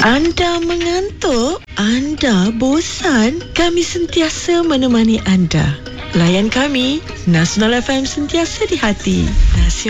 Anda mengantuk? Anda bosan? Kami sentiasa menemani anda. Layan kami, Nasional FM sentiasa di hati.